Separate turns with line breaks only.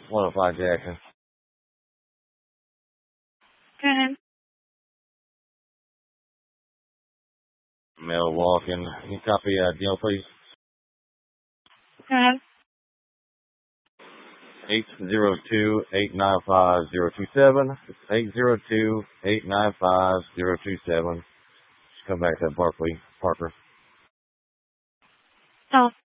105 Jackson.
Go ahead.
Mel walking. Can you copy deal, please?
Go ahead.
802-895-027. It's 802-895-027. Just come back to Barkley Parker.
Oh.